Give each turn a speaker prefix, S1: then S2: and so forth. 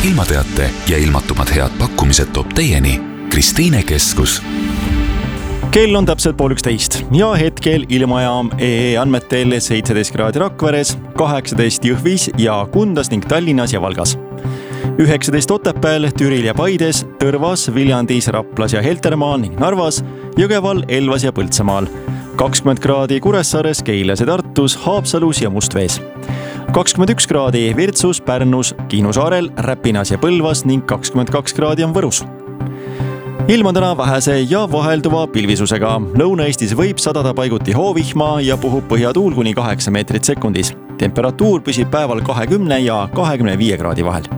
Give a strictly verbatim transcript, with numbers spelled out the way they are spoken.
S1: ilmateate ja ilmatumad head pakkumised toob teieni Kristiine Keskus.
S2: Kell on täpselt pool üksteist ja hetkel ilmajaam E E andmetel seitseteist kraadi Rakveres, kaheksateist Jõhvis ja Kundas ning Tallinnas ja Valgas. üheksateist Otepääl, Türil ja Paides, Tõrvas, Viljandis, Raplas ja Heltermaal ning Narvas, Jõgeval, Elvas ja Põltsamaal. kakskümmend kraadi Kuressaares, Keilas ja Tartus, Haapsalus ja Mustvees. kakskümmend üks kraadi Virtsus, Pärnus, Kihnu saarel, Räpinas ja Põlvas ning kakskümmend kaks kraadi on Võrus. Ilm on täna vähese ja vahelduva pilvisusega. Lõuna-Eestis võib sadada paiguti hoovihma ja puhub põhjatuul kuni kaheksa meetrit sekundis. Temperatuur püsib päeval kahekümne ja kahekümne viie kraadi vahel.